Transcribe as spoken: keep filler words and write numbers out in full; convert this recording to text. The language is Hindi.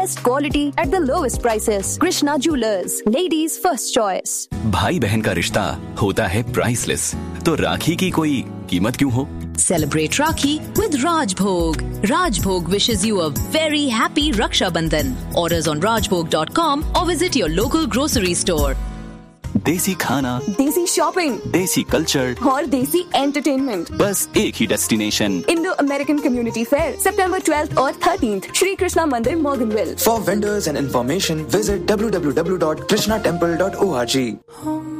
best quality at the lowest prices. Krishna Jewelers, ladies' first choice. भाई बहन का रिश्ता होता है प्राइसलेस, तो राखी की कोई कीमत क्यों हो? Celebrate Rakhi with Rajbhog. Rajbhog wishes you a very happy Raksha Bandhan. Orders on rajbhog dot com or visit your local grocery store. देसी खाना, देसी शॉपिंग, देसी कल्चर और देसी एंटरटेनमेंट, बस एक ही destination, Indo American community fair, सितंबर ट्वेल्थ और थर्टीन्थ, श्री कृष्णा मंदिर, मोगनविल. For vendors and information, visit w w w dot krishna temple dot org.